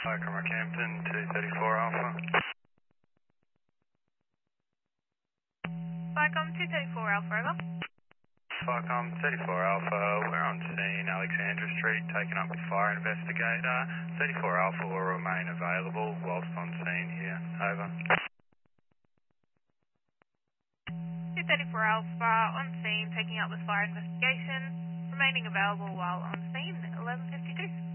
Rockhampton, 234 Alpha. Vicom 234 Alpha, over. Vicom 34 Alpha, we're on scene, Alexandra Street, taken up with fire investigator. 34 Alpha will remain available whilst on scene here. Over. 234 Alpha on scene, taking up with fire investigation, remaining available while on scene, 11:52.